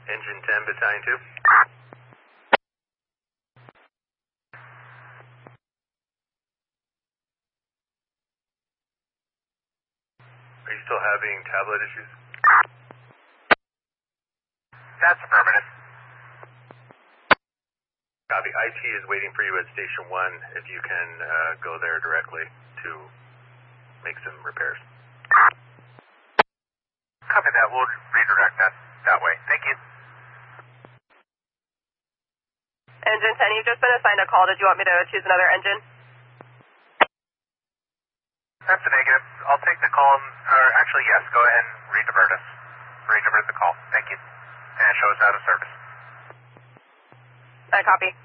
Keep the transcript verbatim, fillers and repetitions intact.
Engine ten, Battalion two. Are you still having tablet issues? That's affirmative. Copy. I T is waiting for you at Station one if you can uh, go there directly to make some repairs. Copy that. We'll redirect that that way. Thank you. Engine ten, you've just been assigned a call. Did you want me to choose another engine? That's a negative. I'll take the call, or actually, yes, go ahead and redivert us. Redivert the call. Thank you. And show us out of service. I copy.